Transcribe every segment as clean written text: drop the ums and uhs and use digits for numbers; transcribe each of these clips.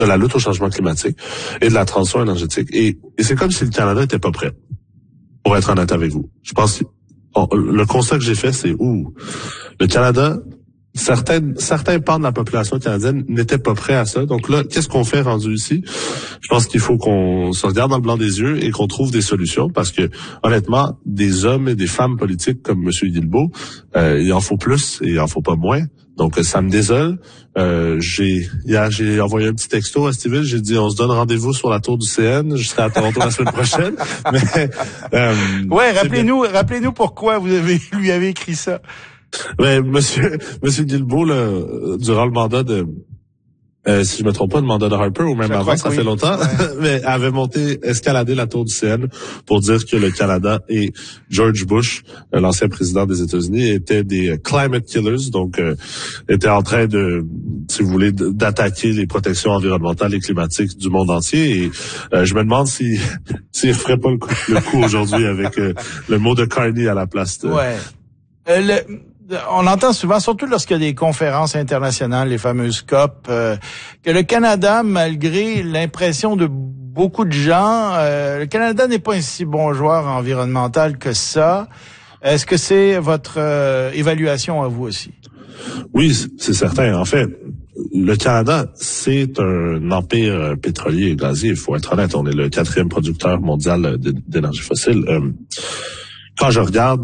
de la lutte au changement climatique et de la transition énergétique. Et c'est comme si le Canada était pas prêt, pour être honnête avec vous. Je pense que le constat que j'ai fait, c'est le Canada, certains pans de la population canadienne n'étaient pas prêts à ça. Donc là, qu'est-ce qu'on fait rendu ici? Je pense qu'il faut qu'on se regarde dans le blanc des yeux et qu'on trouve des solutions parce que, honnêtement, des hommes et des femmes politiques comme M. Guilbeault, il en faut plus et il en faut pas moins. Donc, ça me désole. Hier, j'ai envoyé un petit texto à Steven. J'ai dit, on se donne rendez-vous sur la tour du CN. Je serai à Toronto la semaine prochaine. Mais, rappelez-nous pourquoi lui avez écrit ça. Ouais, monsieur Guilbeault, là, durant le mandat si je me trompe pas, le mandat de Harper ou même avant, ça fait longtemps, mais avait escaladé la tour du CN pour dire que le Canada et George Bush, l'ancien président des États-Unis, étaient des climate killers, donc étaient en train de, si vous voulez, d'attaquer les protections environnementales et climatiques du monde entier. Et je me demande s'il ferait pas le coup aujourd'hui avec le mot de Carney à la place de... Ouais. On entend souvent, surtout lorsqu'il y a des conférences internationales, les fameuses COP, que le Canada, malgré l'impression de beaucoup de gens, le Canada n'est pas un si bon joueur environnemental que ça. Est-ce que c'est votre évaluation à vous aussi? Oui, c'est certain. En fait, le Canada, c'est un empire pétrolier et gazier. Il faut être honnête, on est le 4e producteur mondial d'énergie fossile. Quand je regarde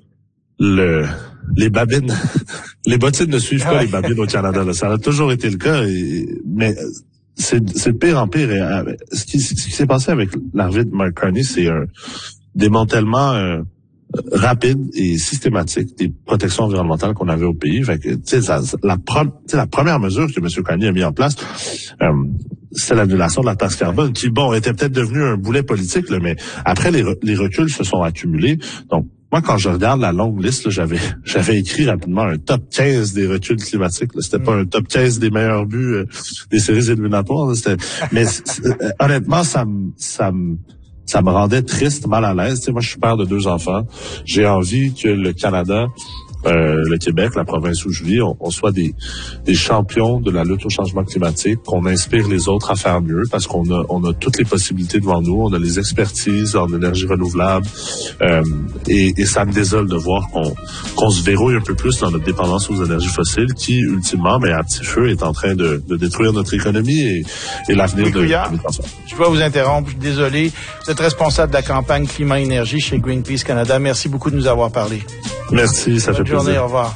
les babines, les bottines ne suivent pas les babines au Canada. Là. Ça a toujours été le cas, mais c'est de pire en pire. Et, ce qui s'est passé avec l'arrivée de Mark Carney, c'est un démantèlement rapide et systématique des protections environnementales qu'on avait au pays. Fait que, la première mesure que M. Carney a mis en place, c'est l'annulation de la taxe carbone, qui, était peut-être devenu un boulet politique, là, mais après, les reculs se sont accumulés. Donc, moi, quand je regarde la longue liste, là, j'avais écrit rapidement un top 15 des reculs climatiques. Là. C'était pas un top 15 des meilleurs buts des séries éliminatoires. Là. Mais honnêtement, ça me rendait triste, mal à l'aise. Tu sais, moi, je suis père de 2 enfants. J'ai envie que le Canada, le Québec, la province où je vis, on soit des champions de la lutte au changement climatique, qu'on inspire les autres à faire mieux, parce qu'on a toutes les possibilités devant nous, on a les expertises en énergie renouvelable, et ça me désole de voir qu'on se verrouille un peu plus dans notre dépendance aux énergies fossiles, qui ultimement, mais à petit feu, est en train de détruire notre économie et l'avenir de notre enfant. Je dois vous interrompre, je suis désolé. Vous êtes responsable de la campagne Climat-Énergie chez Greenpeace Canada. Merci beaucoup de nous avoir parlé. Merci, ça fait plaisir. Bonne journée, au revoir.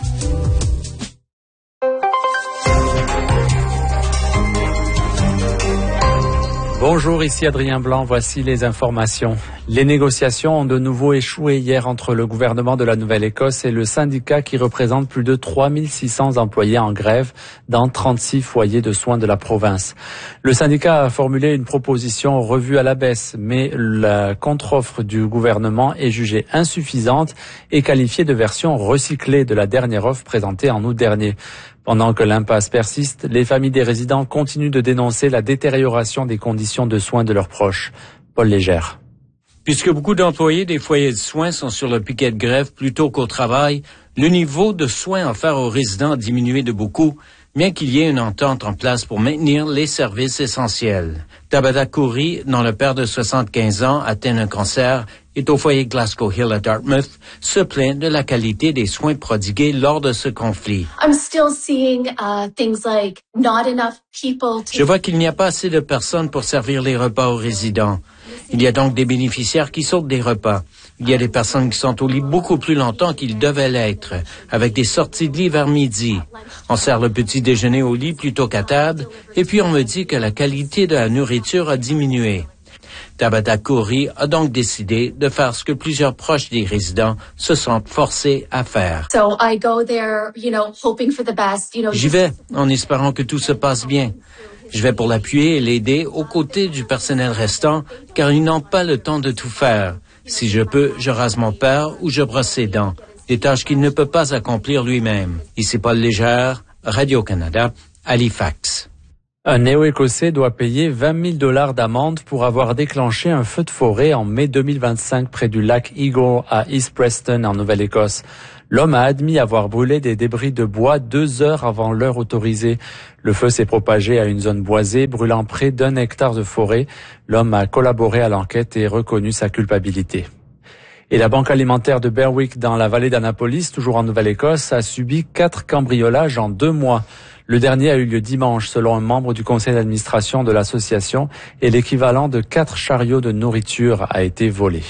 Bonjour, ici Adrien Blanc, voici les informations. Les négociations ont de nouveau échoué hier entre le gouvernement de la Nouvelle-Écosse et le syndicat qui représente plus de 3600 employés en grève dans 36 foyers de soins de la province. Le syndicat a formulé une proposition revue à la baisse, mais la contre-offre du gouvernement est jugée insuffisante et qualifiée de version recyclée de la dernière offre présentée en août dernier. Pendant que l'impasse persiste, les familles des résidents continuent de dénoncer la détérioration des conditions de soins de leurs proches. Paul Légère. Puisque beaucoup d'employés des foyers de soins sont sur le piquet de grève plutôt qu'au travail, le niveau de soins offerts aux résidents a diminué de beaucoup, bien qu'il y ait une entente en place pour maintenir les services essentiels. Tabata Kouri, dont le père de 75 ans atteint un cancer, est au foyer Glasgow Hill à Dartmouth, se plaint de la qualité des soins prodigués lors de ce conflit. Je vois qu'il n'y a pas assez de personnes pour servir les repas aux résidents. Il y a donc des bénéficiaires qui sautent des repas. Il y a des personnes qui sont au lit beaucoup plus longtemps qu'ils devaient l'être, avec des sorties de lit vers midi. On sert le petit déjeuner au lit plutôt qu'à table, et puis on me dit que la qualité de la nourriture a diminué. Tabata Kouri a donc décidé de faire ce que plusieurs proches des résidents se sentent forcés à faire. J'y vais en espérant que tout se passe bien. Je vais pour l'appuyer et l'aider aux côtés du personnel restant, car ils n'ont pas le temps de tout faire. Si je peux, je rase mon père ou je brosse ses dents, des tâches qu'il ne peut pas accomplir lui-même. Ici Paul Légère, Radio-Canada, Halifax. Un Néo-Écossais doit payer 20 000 $ d'amende pour avoir déclenché un feu de forêt en mai 2025 près du lac Eagle à East Preston en Nouvelle-Écosse. L'homme a admis avoir brûlé des débris de bois 2 heures avant l'heure autorisée. Le feu s'est propagé à une zone boisée, brûlant près d'1 hectare de forêt. L'homme a collaboré à l'enquête et reconnu sa culpabilité. Et la banque alimentaire de Berwick dans la vallée d'Annapolis, toujours en Nouvelle-Écosse, a subi 4 cambriolages en 2 mois. Le dernier a eu lieu dimanche, selon un membre du conseil d'administration de l'association, et l'équivalent de 4 chariots de nourriture a été volé.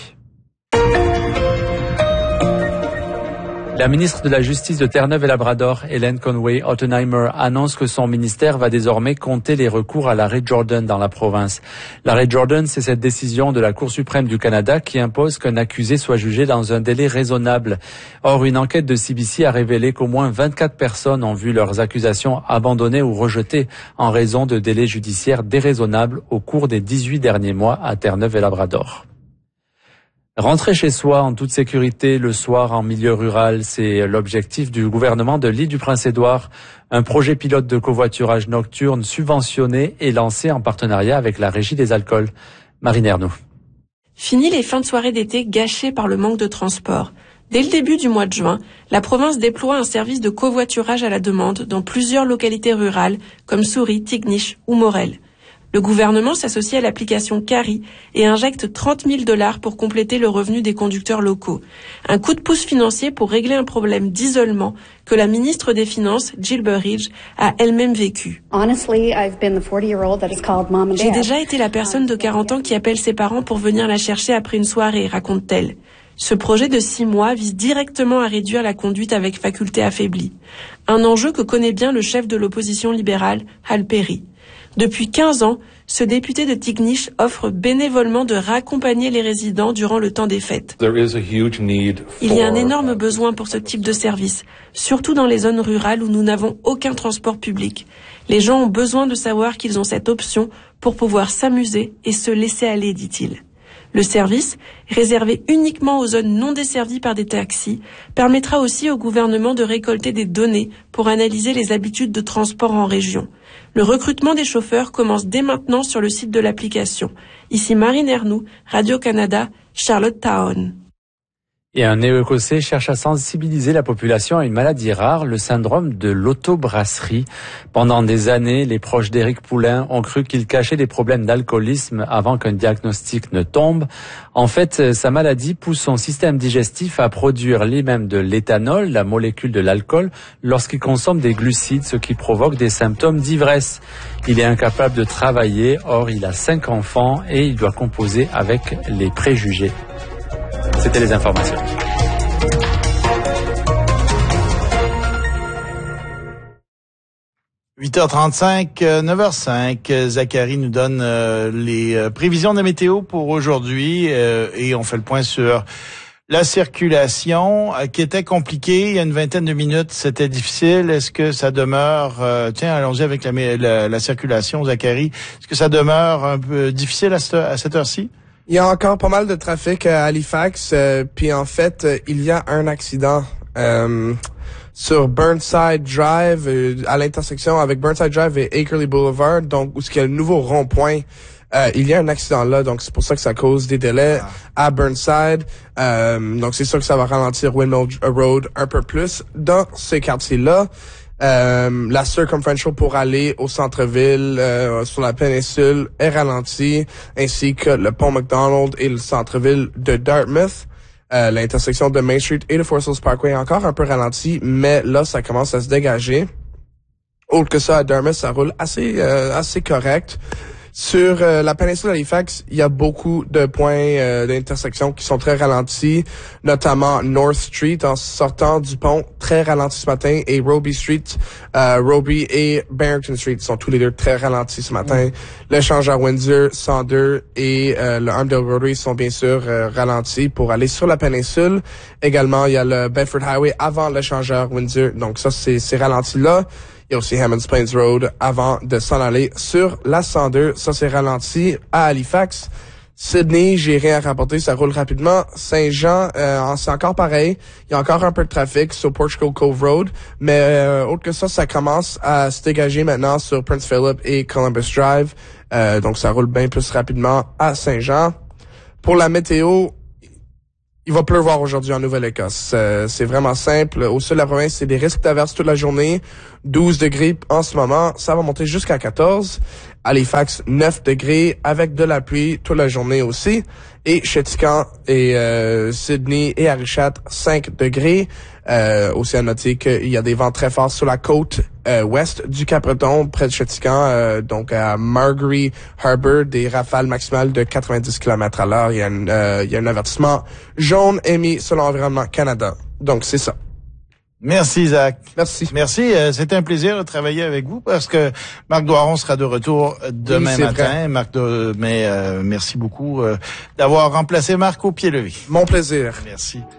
La ministre de la Justice de Terre-Neuve-et-Labrador, Helen Conway-Ottenheimer, annonce que son ministère va désormais compter les recours à l'arrêt Jordan dans la province. L'arrêt Jordan, c'est cette décision de la Cour suprême du Canada qui impose qu'un accusé soit jugé dans un délai raisonnable. Or, une enquête de CBC a révélé qu'au moins 24 personnes ont vu leurs accusations abandonnées ou rejetées en raison de délais judiciaires déraisonnables au cours des 18 derniers mois à Terre-Neuve-et-Labrador. Rentrer chez soi en toute sécurité le soir en milieu rural, c'est l'objectif du gouvernement de l'île du Prince-Édouard. Un projet pilote de covoiturage nocturne subventionné est lancé en partenariat avec la Régie des alcools. Marine Ernoux. Fini les fins de soirée d'été gâchées par le manque de transport. Dès le début du mois de juin, la province déploie un service de covoiturage à la demande dans plusieurs localités rurales comme Souris, Tignish ou Morel. Le gouvernement s'associe à l'application Carry et injecte 30 000 $ pour compléter le revenu des conducteurs locaux. Un coup de pouce financier pour régler un problème d'isolement que la ministre des Finances, Jill Burridge, a elle-même vécu. J'ai déjà été la personne de 40 ans qui appelle ses parents pour venir la chercher après une soirée, raconte-t-elle. Ce projet de 6 mois vise directement à réduire la conduite avec faculté affaiblie. Un enjeu que connaît bien le chef de l'opposition libérale, Hal Perry. Depuis 15 ans, ce député de Tignish offre bénévolement de raccompagner les résidents durant le temps des fêtes. Il y a un énorme besoin pour ce type de service, surtout dans les zones rurales où nous n'avons aucun transport public. Les gens ont besoin de savoir qu'ils ont cette option pour pouvoir s'amuser et se laisser aller, dit-il. Le service, réservé uniquement aux zones non desservies par des taxis, permettra aussi au gouvernement de récolter des données pour analyser les habitudes de transport en région. Le recrutement des chauffeurs commence dès maintenant sur le site de l'application. Ici Marine Ernoux, Radio-Canada, Charlottetown. Et un néo-écossais cherche à sensibiliser la population à une maladie rare, le syndrome de l'autobrasserie. Pendant des années, les proches d'Éric Poulain ont cru qu'il cachait des problèmes d'alcoolisme avant qu'un diagnostic ne tombe. En fait, sa maladie pousse son système digestif à produire lui-même de l'éthanol, la molécule de l'alcool, lorsqu'il consomme des glucides, ce qui provoque des symptômes d'ivresse. Il est incapable de travailler, or il a 5 enfants et il doit composer avec les préjugés. C'était les informations. « 8h35, 9h05, Zachary nous donne les prévisions de la météo pour aujourd'hui et on fait le point sur la circulation qui était compliquée. Il y a une vingtaine de minutes, c'était difficile. Est-ce que ça demeure... tiens, allons-y avec la circulation, Zachary. Est-ce que ça demeure un peu difficile à cette heure-ci? Il y a encore pas mal de trafic à Halifax, puis en fait, il y a un accident sur Burnside Drive, à l'intersection avec Burnside Drive et Akerley Boulevard, donc où il y a le nouveau rond-point. Il y a un accident là, donc c'est pour ça que ça cause des délais à Burnside. Donc c'est sûr que ça va ralentir Windmill Road un peu plus dans ces quartiers-là. La circumferential pour aller au centre-ville sur la péninsule est ralentie, ainsi que le pont McDonald et le centre-ville de Dartmouth. L'intersection de Main Street et le Forest Hills Parkway est encore un peu ralenti, mais là, ça commence à se dégager. Autre que ça, à Dartmouth, ça roule assez correct. Sur la péninsule d'Halifax, il y a beaucoup de points d'intersection qui sont très ralentis, notamment North Street en sortant du pont, très ralenti ce matin, et Roby Street, Roby et Barrington Street sont tous les deux très ralentis ce matin. L'échange à Windsor, 102 et le Armdale Rotary sont bien sûr ralentis pour aller sur la péninsule. Également, il y a le Bedford Highway avant l'échangeur Windsor, donc ça c'est ralenti là. Il y a aussi Hammonds Plains Road avant de s'en aller sur la 102. Ça, c'est ralenti à Halifax. Sydney, j'ai rien à rapporter, ça roule rapidement. Saint-Jean, c'est encore pareil. Il y a encore un peu de trafic sur Portugal Cove Road. Mais autre que ça commence à se dégager maintenant sur Prince Philip et Columbus Drive. Donc, ça roule bien plus rapidement à Saint-Jean. Pour la météo, il va pleuvoir aujourd'hui en Nouvelle-Écosse. C'est vraiment simple. Au sud de la province, c'est des risques d'averse toute la journée. 12 degrés en ce moment. Ça va monter jusqu'à 14. Halifax, 9 degrés avec de la pluie toute la journée aussi. Et Chéticamp et Sydney et Arichat, 5 degrés. Aussi à noter qu'il y a des vents très forts sur la côte ouest du Cap-Breton, près de Chéticamp, donc à Margery Harbour, des rafales maximales de 90 km/h. Il y a un avertissement jaune émis sur l'Environnement Canada. Donc c'est ça. Merci, Zach. Merci. Merci. C'était un plaisir de travailler avec vous parce que Marc Doiron sera de retour demain matin. Merci beaucoup d'avoir remplacé Marc au pied levé. Mon plaisir. Merci.